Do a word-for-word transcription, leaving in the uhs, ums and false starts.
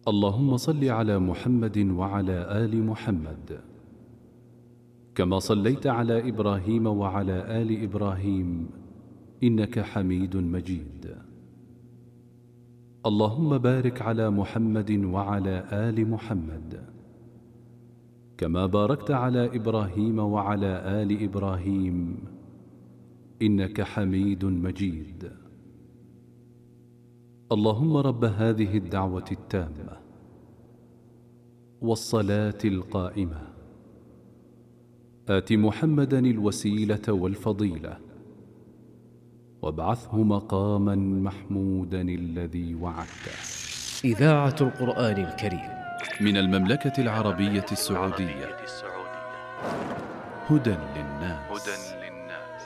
اللهم صل على محمد وعلى آل محمد كما صليت على إبراهيم وعلى آل إبراهيم إنك حميد مجيد. اللهم بارك على محمد وعلى آل محمد كما باركت على إبراهيم وعلى آل إبراهيم إنك حميد مجيد. اللهم رب هذه الدعوة التامة والصلاة القائمة آت محمدا الوسيلة والفضيلة وابعثه مقاما محمودا الذي وعدته. إذاعة القرآن الكريم من المملكة العربية السعودية، هدى للناس.